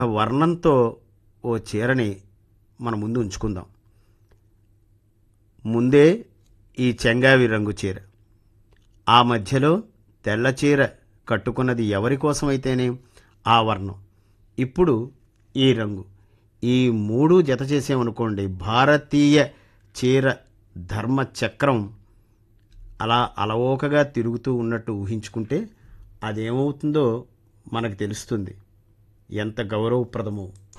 వర్ణంతో ఓ చీరని మన ముందు ఉంచుకుందాం. ముందే ఈ చెంగావి రంగు చీర, ఆ మధ్యలో తెల్ల చీర కట్టుకున్నది ఎవరి కోసమైతేనే ఆ వర్ణం, ఇప్పుడు ఈ రంగు, ఈ మూడు జత చేసామనుకోండి, భారతీయ చీర ధర్మచక్రం అలా అలవోకగా తిరుగుతూ ఉన్నట్టు ఊహించుకుంటే అదేమవుతుందో మనకు తెలుస్తుంది, ఎంత గౌరవప్రదమో.